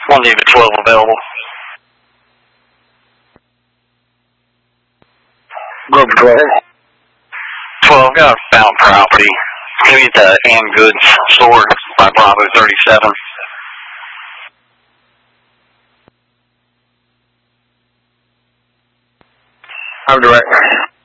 One David 12 available. Global 12. 12, got a found property. Can we get the Ann Goods store by Bravo 37? I'm direct.